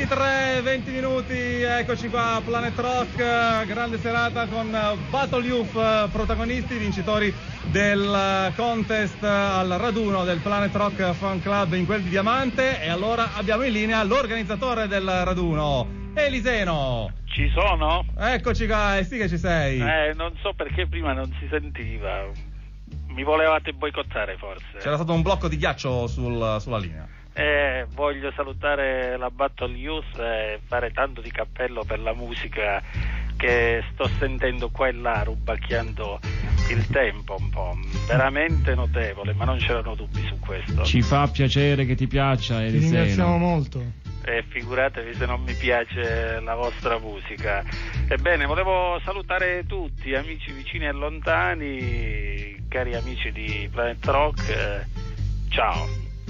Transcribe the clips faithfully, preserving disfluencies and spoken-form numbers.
ventitré venti minuti, eccoci qua a Planet Rock, grande serata con Battle Youth, protagonisti, vincitori del contest al raduno del Planet Rock Fan Club in quel di Diamante. E allora abbiamo in linea l'organizzatore del raduno, Eliseno. Ci sono? Eccoci qua, eh sì che ci sei. Eh, non so perché prima non si sentiva. Mi volevate boicottare forse. C'era stato un blocco di ghiaccio sul, sulla linea. Eh, voglio salutare la Battle Youth e fare tanto di cappello per la musica che sto sentendo qua e là, rubacchiando il tempo un po'. Veramente notevole, ma non c'erano dubbi su questo. Ci fa piacere che ti piaccia, Eliseo. Ti ringraziamo molto. E figuratevi se non mi piace la vostra musica. Ebbene, volevo salutare tutti, amici vicini e lontani, cari amici di Planet Rock. Eh, ciao.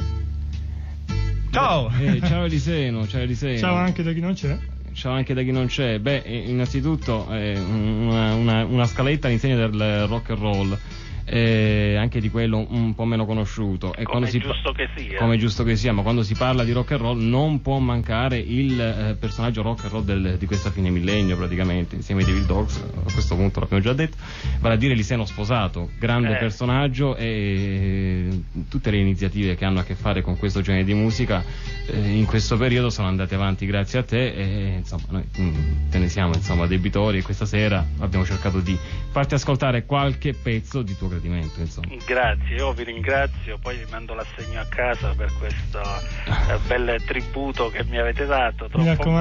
Ciao. Eh, ciao Eliseo, ciao Eliseo. Ciao anche da chi non c'è. Ciao anche da chi non c'è. Beh, innanzitutto eh, una, una, una scaletta all'insegna del rock and roll. Eh, anche di quello un po' meno conosciuto, e come quando si giusto che sia come giusto che sia, ma quando si parla di rock and roll non può mancare il eh, personaggio rock and roll del, di questa fine millennio, praticamente, insieme ai Devil Dogs, a questo punto l'abbiamo già detto, vale a dire Eliseo Sposato, grande eh. personaggio, e tutte le iniziative che hanno a che fare con questo genere di musica eh, in questo periodo sono andate avanti grazie a te, e insomma noi mh, te ne siamo insomma debitori, e questa sera abbiamo cercato di farti ascoltare qualche pezzo di tuo gradimento, insomma. Grazie, io vi ringrazio, poi vi mando l'assegno a casa per questo eh, bel tributo che mi avete dato. Troppo